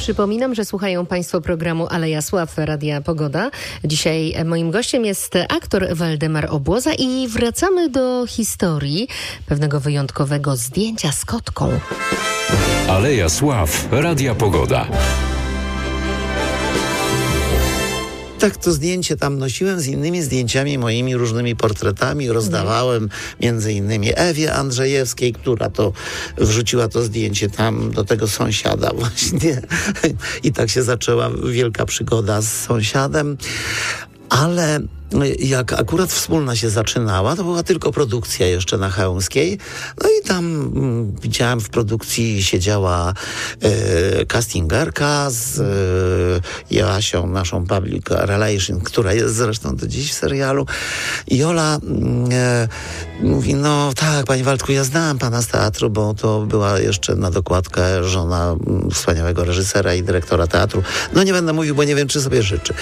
Przypominam, że słuchają Państwo programu Aleja Sław Radia Pogoda. Dzisiaj moim gościem jest aktor Waldemar Obłoza i wracamy do historii pewnego wyjątkowego zdjęcia z kotką. Aleja Sław Radia Pogoda. Tak, to zdjęcie tam nosiłem z innymi zdjęciami, moimi różnymi portretami. Rozdawałem między innymi Ewie Andrzejewskiej, która to wrzuciła to zdjęcie tam do tego sąsiada właśnie. I tak się zaczęła wielka przygoda z sąsiadem. Ale jak akurat wspólna się zaczynała, to była tylko produkcja jeszcze na Chełmskiej. No i tam widziałem, w produkcji siedziała castingerka z Joasią, naszą public relation, która jest zresztą do dziś w serialu. I Ola mówi, no tak, panie Waldku, ja znam pana z teatru, bo to była jeszcze na dokładkę żona wspaniałego reżysera i dyrektora teatru. No nie będę mówił, bo nie wiem, czy sobie życzy.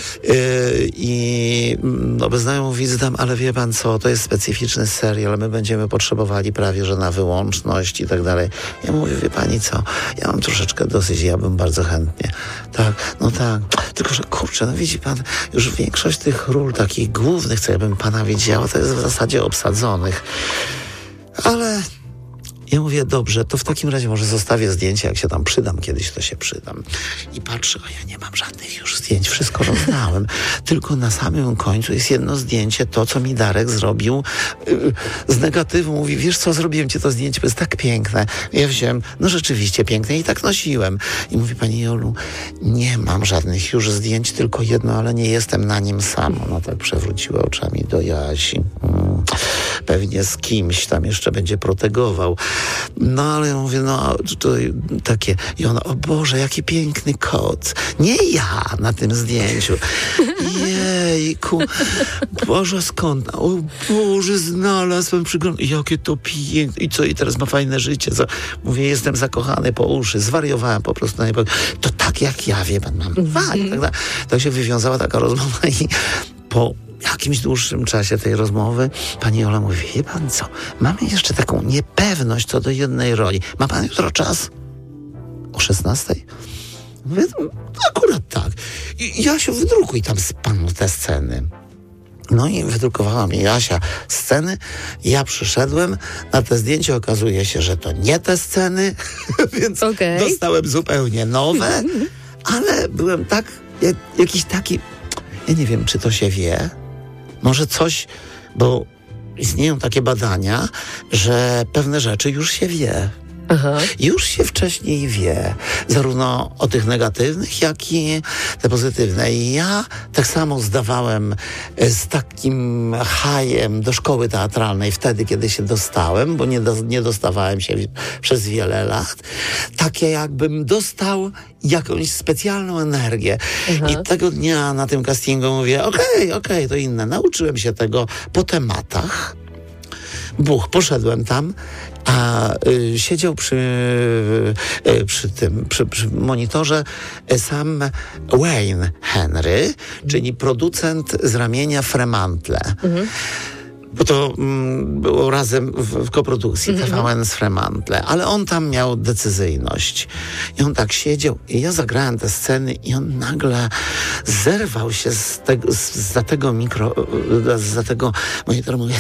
I bez znajomych wizytam, ale wie pan co, to jest specyficzny serial, my będziemy potrzebowali prawie, że na wyłączność i tak dalej. Ja mówię, wie pani co, ja mam troszeczkę dosyć, ja bym bardzo chętnie. Tak, no tak. Tylko, że kurczę, no widzi pan, już większość tych ról takich głównych, co ja bym pana widziała, to jest w zasadzie obsadzonych. Ale ja mówię, dobrze, to w takim razie może zostawię zdjęcia, jak się tam przydam, kiedyś to się przydam. I patrzę, a ja nie mam żadnych już zdjęć, wszystko rozdałem. Tylko na samym końcu jest jedno zdjęcie, to co mi Darek zrobił z negatywu. Mówi, wiesz co, zrobiłem ci to zdjęcie, bo jest tak piękne. Ja wziąłem, no rzeczywiście piękne i tak nosiłem. I mówi, pani Jolu, nie mam żadnych już zdjęć, tylko jedno, ale nie jestem na nim sam. Ona tak przewróciła oczami do Joasi. Pewnie z kimś tam jeszcze będzie protegował. No ale ja mówię, no to takie. I ona, o Boże, jaki piękny kot. Nie ja na tym zdjęciu. Jejku. Boże, skąd? O Boże, znalazłem przygląd. Jakie to piękne. I co? I teraz ma fajne życie. Co? Mówię, jestem zakochany po uszy. Zwariowałem po prostu. To tak jak ja, wie pan, mam fajnie. Tak się wywiązała taka rozmowa i po jakimś dłuższym czasie tej rozmowy pani Ola mówi, wie pan co, mamy jeszcze taką niepewność co do jednej roli. Ma pan jutro czas? O 16:00? Mówię, no, akurat tak. I Jasiu, wydrukuj tam z panu te sceny. No i wydrukowała mi Jasia sceny. Ja przyszedłem na te zdjęcie. Okazuje się, że to nie te sceny, więc dostałem zupełnie nowe, ale byłem tak, jakiś taki, ja nie wiem, czy to się wie. Może coś, bo istnieją takie badania, że pewne rzeczy już się wie. Aha. Już się wcześniej wie, zarówno o tych negatywnych, jak i te pozytywne. I ja tak samo zdawałem z takim hajem do szkoły teatralnej wtedy, kiedy się dostałem, bo nie dostawałem się przez wiele lat. Takie jakbym dostał jakąś specjalną energię. Aha. I tego dnia na tym castingu mówię, okej, to inne. Nauczyłem się tego po tematach. Poszedłem tam, a siedział przy monitorze sam Wayne Henry, czyli producent z ramienia Fremantle. Bo to było razem w koprodukcji TVN z Fremantle, ale on tam miał decyzyjność. I on tak siedział i ja zagrałem te sceny i on nagle zerwał się za tego monitora, mówię,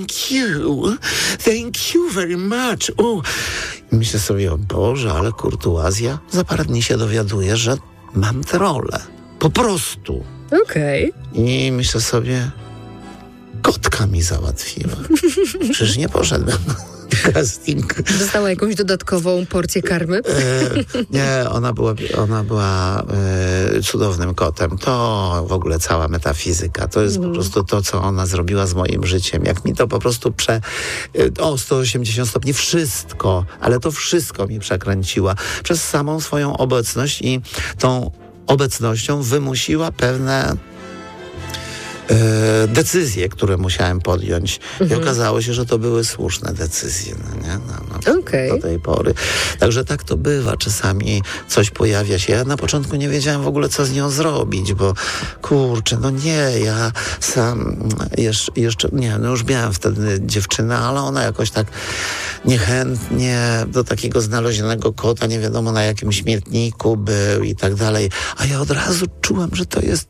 thank you very much. I myślę sobie, o Boże, ale kurtuazja. Za parę dni się dowiaduję, że mam tę rolę. Po prostu. Okej. I myślę sobie, kotka mi załatwiła. Przecież nie poszedłem na casting. Dostała jakąś dodatkową porcję karmy? Nie, ona była cudownym kotem. To w ogóle cała metafizyka. To jest po prostu to, co ona zrobiła z moim życiem. Jak mi to po prostu 180 stopni. Wszystko, ale to wszystko mi przekręciła. Przez samą swoją obecność i tą obecnością wymusiła pewne decyzje, które musiałem podjąć. I okazało się, że to były słuszne decyzje, no nie? Do tej pory. Także tak to bywa. Czasami coś pojawia się. Ja na początku nie wiedziałem w ogóle, co z nią zrobić, bo kurczę, no nie, ja sam jeszcze, nie, no już miałem wtedy dziewczynę, ale ona jakoś tak niechętnie do takiego znalezionego kota, nie wiadomo na jakim śmietniku był i tak dalej. A ja od razu czułem, że to jest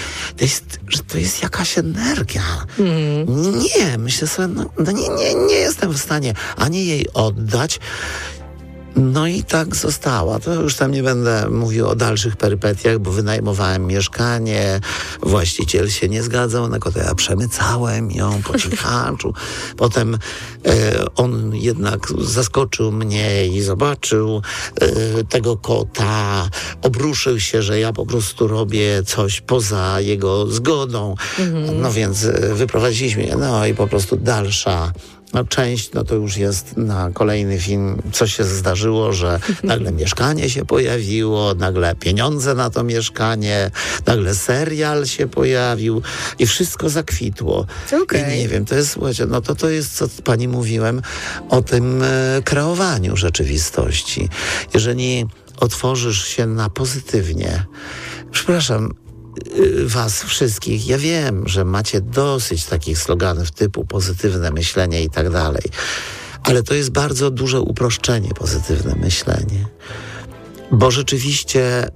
jakaś energia. Nie, myślę sobie, nie jestem w stanie ani jej oddać. No i tak została. To już tam nie będę mówił o dalszych perypetiach, bo wynajmowałem mieszkanie, właściciel się nie zgadzał na kota, ja przemycałem ją po cichaczu. Potem on jednak zaskoczył mnie i zobaczył tego kota, obruszył się, że ja po prostu robię coś poza jego zgodą. No więc wyprowadziliśmy je, no i po prostu dalsza część, no to już jest na kolejny film, co się zdarzyło, że nagle mieszkanie się pojawiło, nagle pieniądze na to mieszkanie, nagle serial się pojawił i wszystko zakwitło. I nie wiem, to jest, słuchajcie, no to jest, co pani mówiłem o tym kreowaniu rzeczywistości. Jeżeli otworzysz się na pozytywnie, przepraszam, was wszystkich. Ja wiem, że macie dosyć takich sloganów typu pozytywne myślenie i tak dalej, ale to jest bardzo duże uproszczenie, pozytywne myślenie. Bo rzeczywiście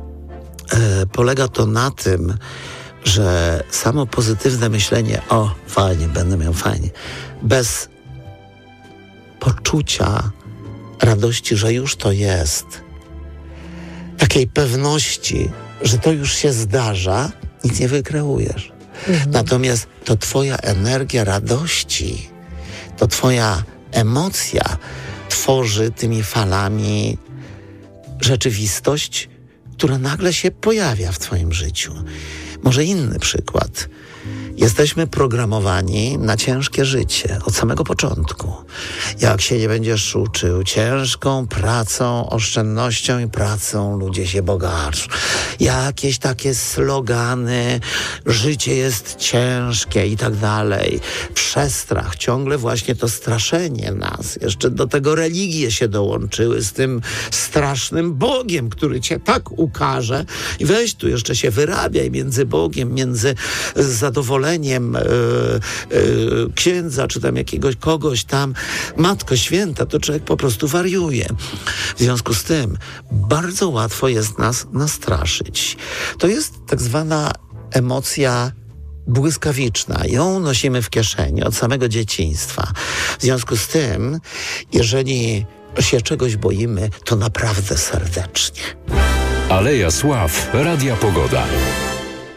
polega to na tym, że samo pozytywne myślenie, o fajnie, będę miał fajnie, bez poczucia radości, że już to jest, takiej pewności, że to już się zdarza, nic nie wykreujesz. Natomiast to twoja energia radości, to twoja emocja tworzy tymi falami rzeczywistość, która nagle się pojawia w twoim życiu. Może inny przykład. Jesteśmy programowani na ciężkie życie od samego początku. Jak się nie będziesz uczył ciężką pracą, oszczędnością i pracą, ludzie się bogacą. Jakieś takie slogany, życie jest ciężkie i tak dalej. Przestrach, ciągle właśnie to straszenie nas. Jeszcze do tego religie się dołączyły z tym strasznym Bogiem, który cię tak ukaże. I weź tu jeszcze się wyrabiaj między Bogiem, między zadowoleniem księdza, czy tam jakiegoś kogoś tam, Matko Święta, to człowiek po prostu wariuje. W związku z tym bardzo łatwo jest nas nastraszyć. To jest tak zwana emocja błyskawiczna. Ją nosimy w kieszeni od samego dzieciństwa. W związku z tym, jeżeli się czegoś boimy, to naprawdę serdecznie. Aleja Sław, Radia Pogoda.